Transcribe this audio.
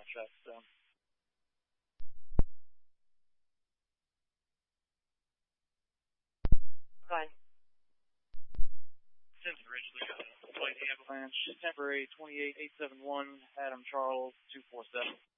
check. So. Go ahead. Simpson Ridgely, Flight Avalanche, temporary 28871, Adam Charles, 247.